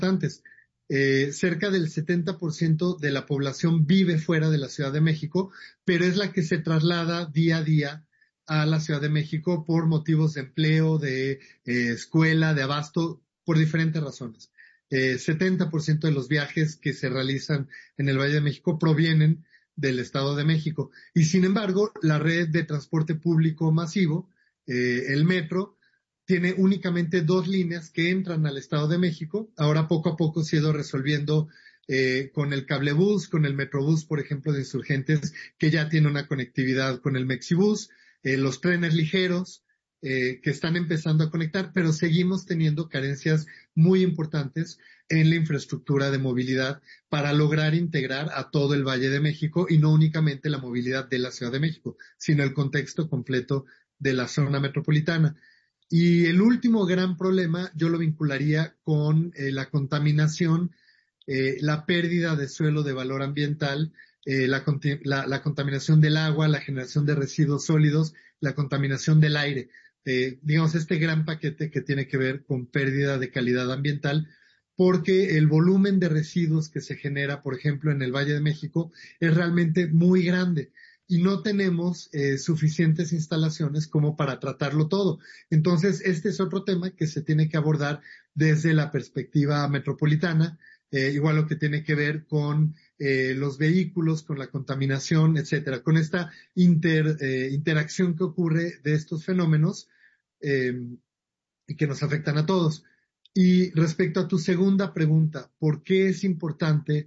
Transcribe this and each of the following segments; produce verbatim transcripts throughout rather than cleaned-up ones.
importantes. Eh, cerca del setenta por ciento de la población vive fuera de la Ciudad de México, pero es la que se traslada día a día a la Ciudad de México por motivos de empleo, de eh, escuela, de abasto, por diferentes razones. Eh, setenta por ciento de los viajes que se realizan en el Valle de México provienen del Estado de México. Y sin embargo, la red de transporte público masivo, eh, el metro, tiene únicamente dos líneas que entran al Estado de México. Ahora poco a poco se ha ido resolviendo eh, con el cablebús, con el metrobús, por ejemplo, de Insurgentes, que ya tiene una conectividad con el Mexibús, eh, los trenes ligeros, eh, que están empezando a conectar, pero seguimos teniendo carencias muy importantes en la infraestructura de movilidad para lograr integrar a todo el Valle de México y no únicamente la movilidad de la Ciudad de México, sino el contexto completo de la zona metropolitana. Y el último gran problema yo lo vincularía con eh, la contaminación, eh, la pérdida de suelo de valor ambiental, eh, la, la, la contaminación del agua, la generación de residuos sólidos, la contaminación del aire. Eh, digamos, este gran paquete que tiene que ver con pérdida de calidad ambiental, porque el volumen de residuos que se genera, por ejemplo, en el Valle de México es realmente muy grande. Y no tenemos eh, suficientes instalaciones como para tratarlo todo. Entonces, este es otro tema que se tiene que abordar desde la perspectiva metropolitana, eh, igual lo que tiene que ver con eh, los vehículos, con la contaminación, etcétera, con esta inter, eh, interacción que ocurre de estos fenómenos eh, y que nos afectan a todos. Y respecto a tu segunda pregunta, ¿por qué es importante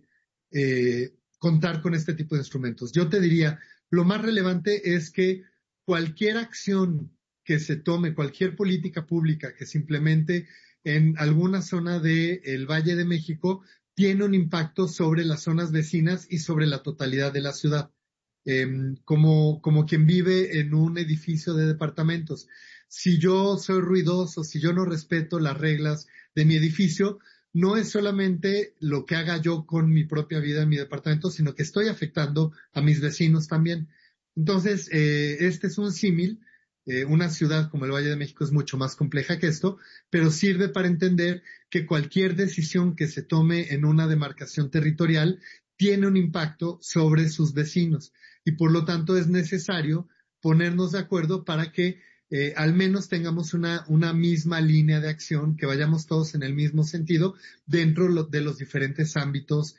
eh, contar con este tipo de instrumentos? Yo te diría, lo más relevante es que cualquier acción que se tome, cualquier política pública que se implemente en alguna zona del Valle de México tiene un impacto sobre las zonas vecinas y sobre la totalidad de la ciudad. Eh, como, como quien vive en un edificio de departamentos. Si yo soy ruidoso, si yo no respeto las reglas de mi edificio, no es solamente lo que haga yo con mi propia vida en mi departamento, sino que estoy afectando a mis vecinos también. Entonces, eh, este es un símil. Eh, una ciudad como el Valle de México es mucho más compleja que esto, pero sirve para entender que cualquier decisión que se tome en una demarcación territorial tiene un impacto sobre sus vecinos y por lo tanto es necesario ponernos de acuerdo para que eh, al menos tengamos una, una misma línea de acción, que vayamos todos en el mismo sentido dentro de los diferentes ámbitos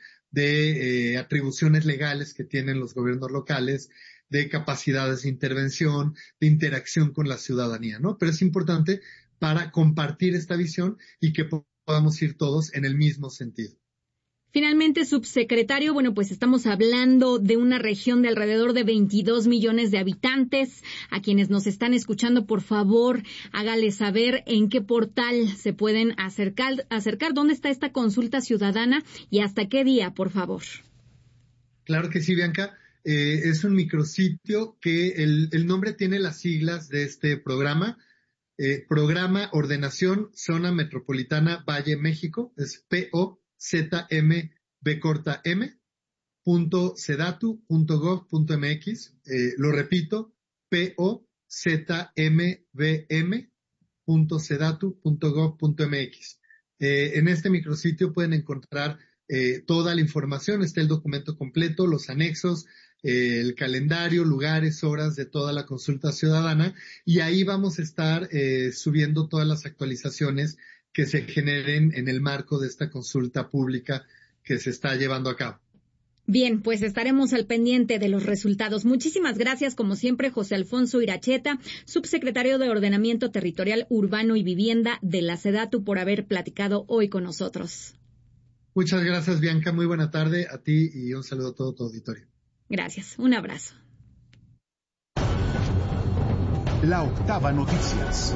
de eh, atribuciones legales que tienen los gobiernos locales, de capacidades de intervención, de interacción con la ciudadanía, ¿no? Pero es importante para compartir esta visión y que podamos ir todos en el mismo sentido. Finalmente, subsecretario, bueno, pues estamos hablando de una región de alrededor de veintidós millones de habitantes. A quienes nos están escuchando, por favor, hágales saber en qué portal se pueden acercar, acercar, dónde está esta consulta ciudadana y hasta qué día, por favor. Claro que sí, Bianca. Eh, es un micrositio que el, el nombre tiene las siglas de este programa. Eh, Programa Ordenación Zona Metropolitana Valle México, es P O Z M B corta M punto sedatu punto gov punto M X. Eh, lo repito, P O Z M B M punto sedatu punto gov punto M X. Eh, en este micrositio pueden encontrar eh, toda la información, está el documento completo, los anexos, eh, el calendario, lugares, horas de toda la consulta ciudadana, y ahí vamos a estar eh, subiendo todas las actualizaciones que se generen en el marco de esta consulta pública que se está llevando a cabo. Bien, pues estaremos al pendiente de los resultados. Muchísimas gracias, como siempre, José Alfonso Iracheta, subsecretario de Ordenamiento Territorial Urbano y Vivienda de la SEDATU, por haber platicado hoy con nosotros. Muchas gracias, Bianca. Muy buena tarde a ti y un saludo a todo tu auditorio. Gracias. Un abrazo. La Octava Noticias.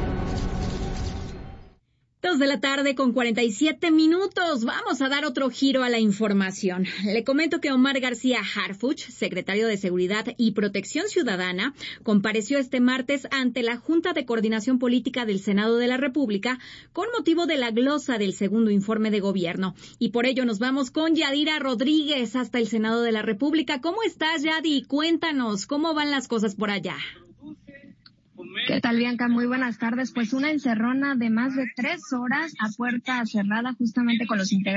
Dos de la tarde con cuarenta y siete minutos. Vamos a dar otro giro a la información. Le comento que Omar García Harfuch, secretario de Seguridad y Protección Ciudadana, compareció este martes ante la Junta de Coordinación Política del Senado de la República con motivo de la glosa del segundo informe de gobierno. Y por ello nos vamos con Yadira Rodríguez hasta el Senado de la República. ¿Cómo estás, Yadi? Cuéntanos, ¿cómo van las cosas por allá? ¿Qué tal, Bianca? Muy buenas tardes. Pues una encerrona de más de tres horas a puerta cerrada justamente con los integrantes